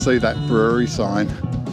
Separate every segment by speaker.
Speaker 1: See that brewery sign?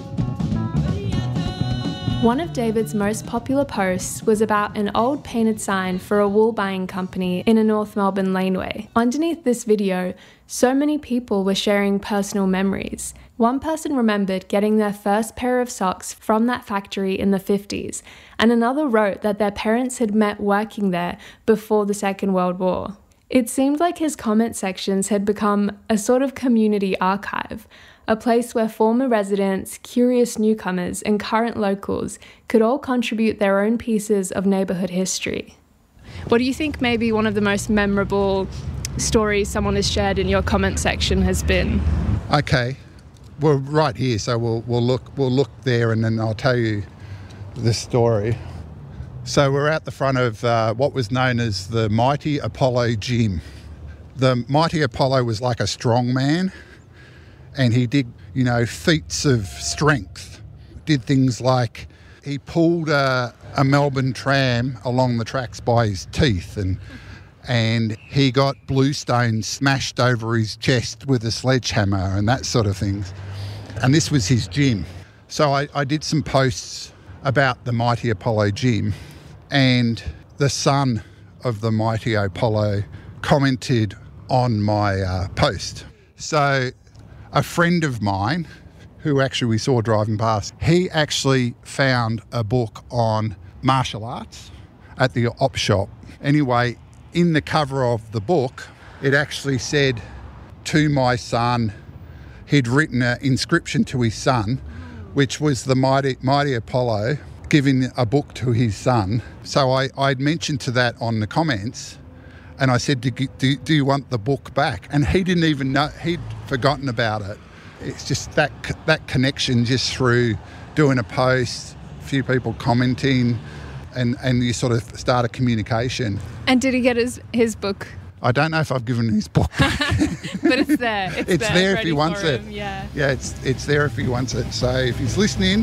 Speaker 2: One of David's most popular posts was about an old painted sign for a wool buying company in a North Melbourne laneway. Underneath this video, so many people were sharing personal memories. One person remembered getting their first pair of socks from that factory in the 50s, and another wrote that their parents had met working there before the Second World War. It seemed like his comment sections had become a sort of community archive, a place where former residents, curious newcomers, and current locals could all contribute their own pieces of neighbourhood history. What do you think maybe one of the most memorable stories someone has shared in your comment section has been?
Speaker 1: Okay, we're right here, so we'll look there, and then I'll tell you the story. So we're out the front of what was known as the Mighty Apollo Gym. The Mighty Apollo was like a strong man, and he did, feats of strength. Did things like he pulled a Melbourne tram along the tracks by his teeth, and he got bluestone smashed over his chest with a sledgehammer and that sort of things. And this was his gym. So I did some posts about the Mighty Apollo Gym, and the son of the Mighty Apollo commented on my post. So a friend of mine, who actually we saw driving past, he actually found a book on martial arts at the op shop. Anyway, in the cover of the book, it actually said, "To my son." He'd written an inscription to his son, which was the Mighty Apollo giving a book to his son. So I'd mentioned to that on the comments, and I said, do you want the book back? And he didn't even know, he'd forgotten about it. It's just that connection just through doing a post, a few people commenting, and you sort of start a communication.
Speaker 2: And did he get his book?
Speaker 1: I don't know if I've given him his book back.
Speaker 2: But it's there.
Speaker 1: It's there if he wants it.
Speaker 2: Yeah,
Speaker 1: it's there if he wants it. So if he's listening,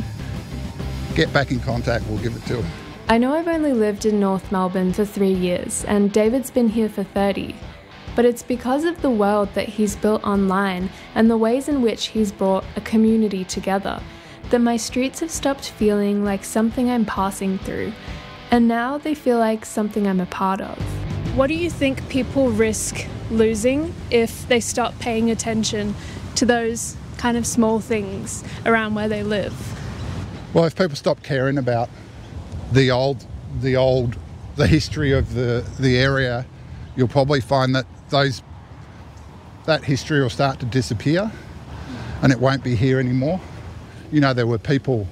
Speaker 1: get back in contact, we'll give it to him.
Speaker 2: I know I've only lived in North Melbourne for 3 years, and David's been here for 30. But it's because of the world that he's built online and the ways in which he's brought a community together that my streets have stopped feeling like something I'm passing through, and now they feel like something I'm a part of. What do you think people risk losing if they stop paying attention to those kind of small things around where they live?
Speaker 1: Well, if people stop caring about the history of the area, you'll probably find that that history will start to disappear, and it won't be here anymore. There were people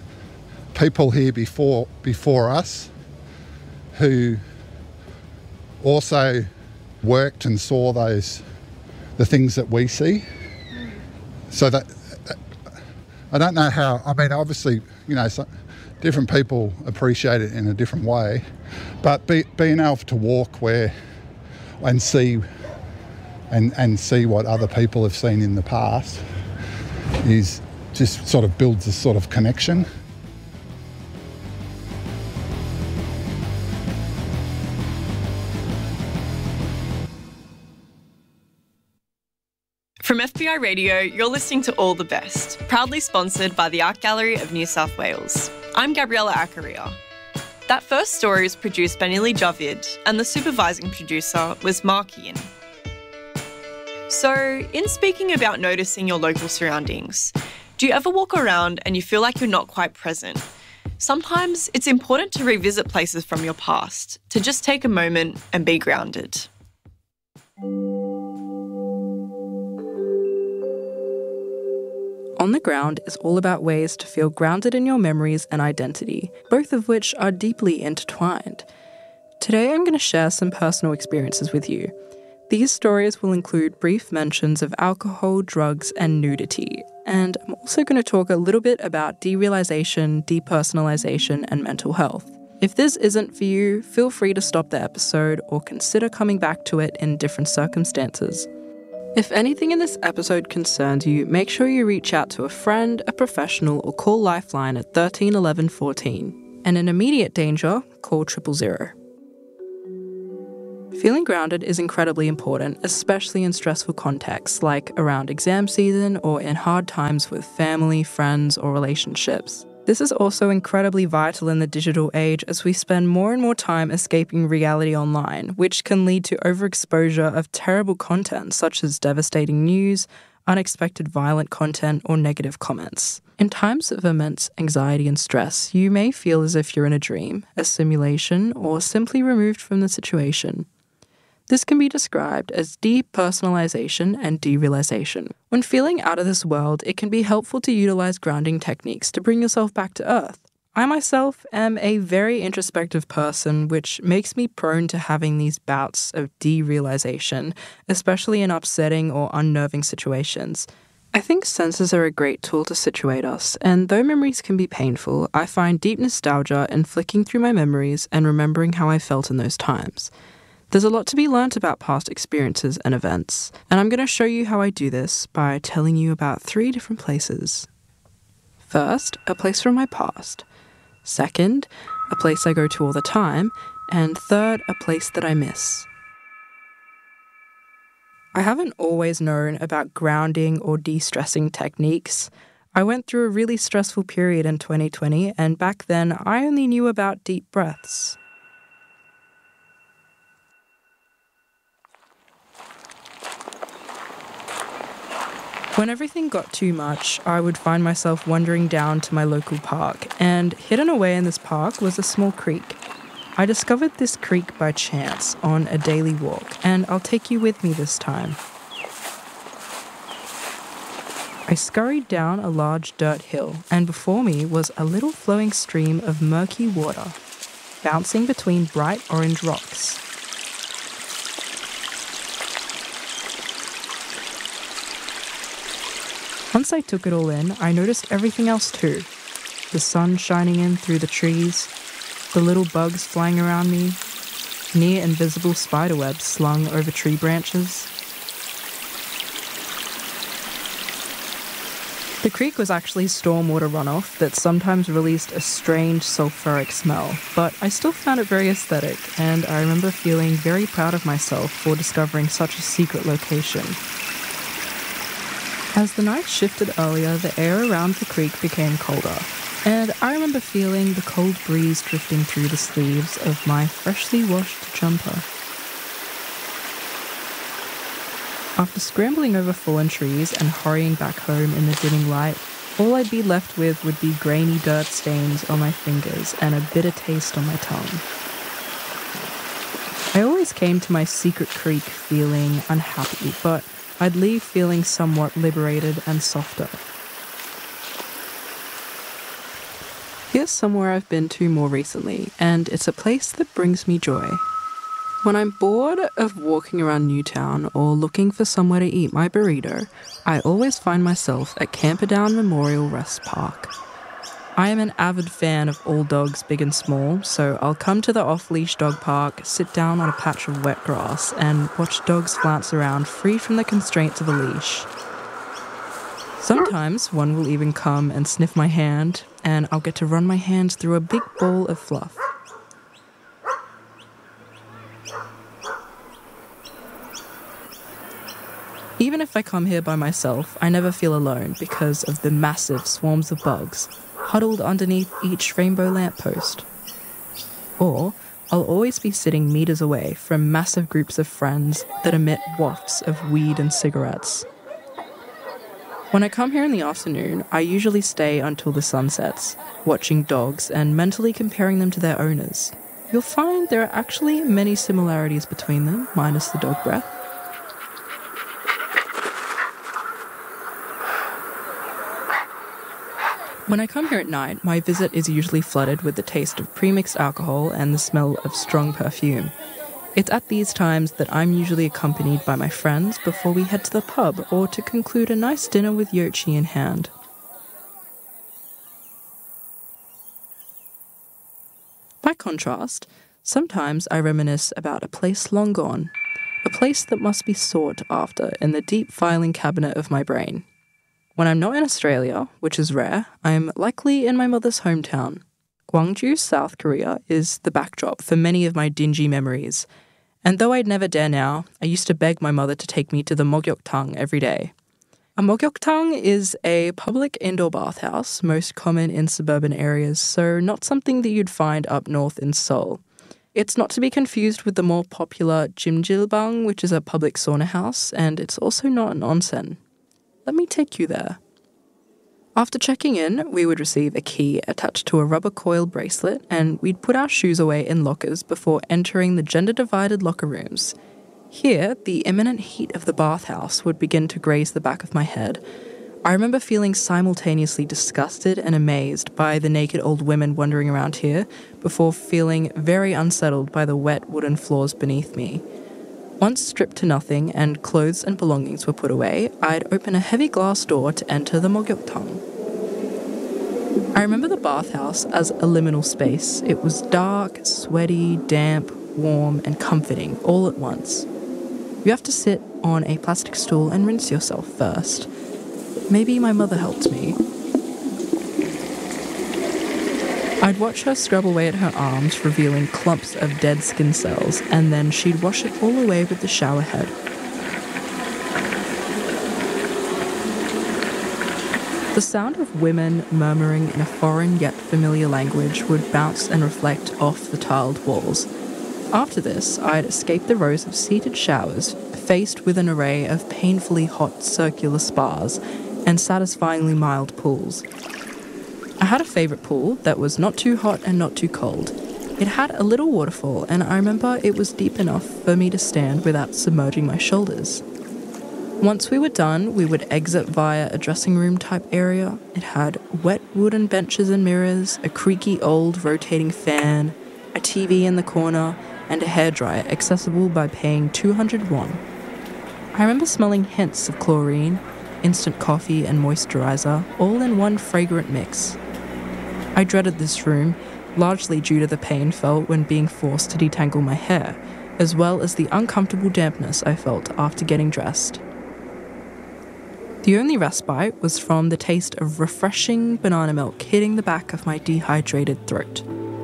Speaker 1: here before us who also worked and saw the things that we see. So that I don't know how. I mean, obviously, different people appreciate it in a different way, but being able to walk and see what other people have seen in the past is just sort of builds a sort of connection.
Speaker 3: From FBI Radio, you're listening to All the Best, proudly sponsored by the Art Gallery of New South Wales. I'm Gabriella Akaria. That first story was produced by Nili Javid, and the supervising producer was Mark Yin. So, in speaking about noticing your local surroundings, do you ever walk around and you feel like you're not quite present? Sometimes it's important to revisit places from your past, to just take a moment and be grounded.
Speaker 4: On the Ground is all about ways to feel grounded in your memories and identity, both of which are deeply intertwined. Today I'm going to share some personal experiences with you. These stories will include brief mentions of alcohol, drugs, and nudity, and I'm also going to talk a little bit about derealization, depersonalization, and mental health. If this isn't for you, feel free to stop the episode or consider coming back to it in different circumstances. If anything in this episode concerns you, make sure you reach out to a friend, a professional, or call Lifeline at 13 11 14. And in immediate danger, call 000. Feeling grounded is incredibly important, especially in stressful contexts like around exam season or in hard times with family, friends, or relationships. This is also incredibly vital in the digital age as we spend more and more time escaping reality online, which can lead to overexposure of terrible content such as devastating news, unexpected violent content, or negative comments. In times of immense anxiety and stress, you may feel as if you're in a dream, a simulation, or simply removed from the situation. This can be described as depersonalization and derealization. When feeling out of this world, it can be helpful to utilize grounding techniques to bring yourself back to earth. I myself am a very introspective person, which makes me prone to having these bouts of derealization, especially in upsetting or unnerving situations. I think senses are a great tool to situate us, and though memories can be painful, I find deep nostalgia in flicking through my memories and remembering how I felt in those times. There's a lot to be learnt about past experiences and events, and I'm going to show you how I do this by telling you about 3 different places. First, a place from my past. Second, a place I go to all the time. And third, a place that I miss. I haven't always known about grounding or de-stressing techniques. I went through a really stressful period in 2020, and back then I only knew about deep breaths. When everything got too much, I would find myself wandering down to my local park, and hidden away in this park was a small creek. I discovered this creek by chance on a daily walk, and I'll take you with me this time. I scurried down a large dirt hill, and before me was a little flowing stream of murky water, bouncing between bright orange rocks. Once I took it all in, I noticed everything else too. The sun shining in through the trees, the little bugs flying around me, near invisible spiderwebs slung over tree branches. The creek was actually stormwater runoff that sometimes released a strange sulfuric smell, but I still found it very aesthetic, and I remember feeling very proud of myself for discovering such a secret location. As the night shifted earlier, the air around the creek became colder, and I remember feeling the cold breeze drifting through the sleeves of my freshly washed jumper. After scrambling over fallen trees and hurrying back home in the dimming light, all I'd be left with would be grainy dirt stains on my fingers and a bitter taste on my tongue. I always came to my secret creek feeling unhappy, but I'd leave feeling somewhat liberated and softer. Here's somewhere I've been to more recently, and it's a place that brings me joy. When I'm bored of walking around Newtown or looking for somewhere to eat my burrito, I always find myself at Camperdown Memorial Rest Park. I am an avid fan of all dogs, big and small, so I'll come to the off-leash dog park, sit down on a patch of wet grass, and watch dogs flounce around free from the constraints of a leash. Sometimes one will even come and sniff my hand, and I'll get to run my hands through a big ball of fluff. Even if I come here by myself, I never feel alone because of the massive swarms of bugs huddled underneath each rainbow lamppost. Or I'll always be sitting meters away from massive groups of friends that emit wafts of weed and cigarettes. When I come here in the afternoon, I usually stay until the sun sets, watching dogs and mentally comparing them to their owners. You'll find there are actually many similarities between them, minus the dog breath. When I come here at night, my visit is usually flooded with the taste of premixed alcohol and the smell of strong perfume. It's at these times that I'm usually accompanied by my friends before we head to the pub or to conclude a nice dinner with Yochi in hand. By contrast, sometimes I reminisce about a place long gone, a place that must be sought after in the deep filing cabinet of my brain. When I'm not in Australia, which is rare, I'm likely in my mother's hometown. Gwangju, South Korea is the backdrop for many of my dingy memories, And though I'd never dare now, I used to beg my mother to take me to the Mokgyokdang every day. A Mokgyokdang is a public indoor bathhouse, most common in suburban areas, so not something that you'd find up north in Seoul. It's not to be confused with the more popular Jimjilbang, which is a public sauna house, and it's also not an onsen. Let me take you there. After checking in, we would receive a key attached to a rubber coil bracelet, and we'd put our shoes away in lockers before entering the gender-divided locker rooms. Here, the imminent heat of the bathhouse would begin to graze the back of my head. I remember feeling simultaneously disgusted and amazed by the naked old women wandering around here, before feeling very unsettled by the wet wooden floors beneath me. Once stripped to nothing and clothes and belongings were put away, I'd open a heavy glass door to enter the Mokgyokdang. I remember the bathhouse as a liminal space. It was dark, sweaty, damp, warm, and comforting all at once. You have to sit on a plastic stool and rinse yourself first. Maybe my mother helped me. I'd watch her scrub away at her arms, revealing clumps of dead skin cells, and then she'd wash it all away with the shower head. The sound of women murmuring in a foreign yet familiar language would bounce and reflect off the tiled walls. After this, I'd escape the rows of seated showers, faced with an array of painfully hot circular spas and satisfyingly mild pools. I had a favourite pool that was not too hot and not too cold. It had a little waterfall, and I remember it was deep enough for me to stand without submerging my shoulders. Once we were done, we would exit via a dressing room type area. It had wet wooden benches and mirrors, a creaky old rotating fan, a TV in the corner, and a hairdryer accessible by paying 200 won. I remember smelling hints of chlorine, instant coffee and moisturizer, all in one fragrant mix. I dreaded this room, largely due to the pain felt when being forced to detangle my hair, as well as the uncomfortable dampness I felt after getting dressed. The only respite was from the taste of refreshing banana milk hitting the back of my dehydrated throat.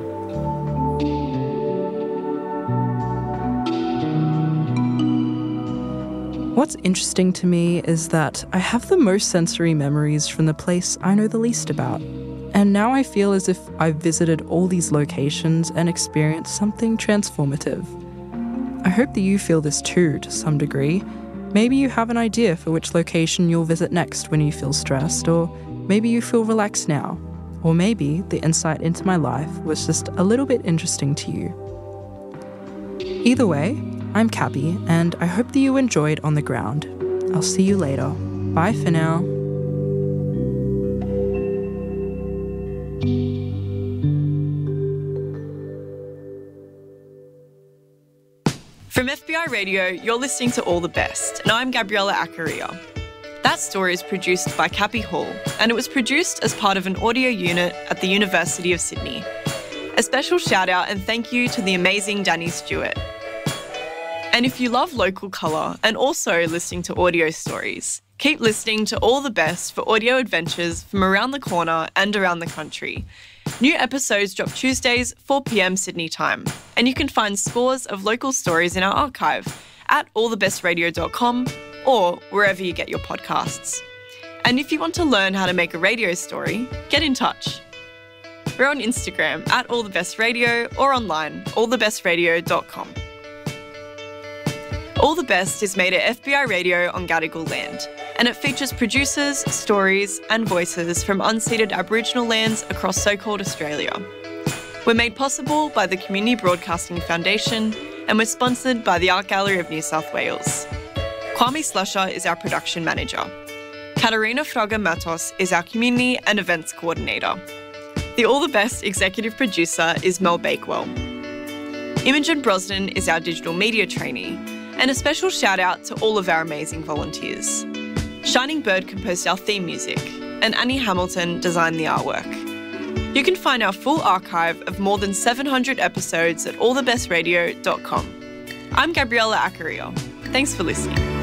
Speaker 4: What's interesting to me is that I have the most sensory memories from the place I know the least about. And now I feel as if I've visited all these locations and experienced something transformative. I hope that you feel this too, to some degree. Maybe you have an idea for which location you'll visit next when you feel stressed, or maybe you feel relaxed now. Or maybe the insight into my life was just a little bit interesting to you. Either way, I'm Cappy, and I hope that you enjoyed On the Ground. I'll see you later. Bye for now.
Speaker 3: From FBI Radio, you're listening to All the Best, and I'm Gabriella Accaria. That story is produced by Cappy Hall, and it was produced as part of an audio unit at the University of Sydney. A special shout out and thank you to the amazing Danny Stewart. And if you love local colour and also listening to audio stories, keep listening to All the Best for audio adventures from around the corner and around the country. New episodes drop Tuesdays, 4 p.m. Sydney time, and you can find scores of local stories in our archive at allthebestradio.com or wherever you get your podcasts. And if you want to learn how to make a radio story, get in touch. We're on Instagram at allthebestradio or online, allthebestradio.com. All the Best is made at FBI Radio on Gadigal land, and it features producers, stories and voices from unceded Aboriginal lands across so-called Australia. We're made possible by the Community Broadcasting Foundation, and we're sponsored by the Art Gallery of New South Wales. Kwame Slusher is our production manager. Katarina Fraga Matos is our community and events coordinator. The All the Best executive producer is Mel Bakewell. Imogen Brosnan is our digital media trainee, and a special shout out to all of our amazing volunteers. Shining Bird composed our theme music, and Annie Hamilton designed the artwork. You can find our full archive of more than 700 episodes at allthebestradio.com. I'm Gabriella Accaria. Thanks for listening.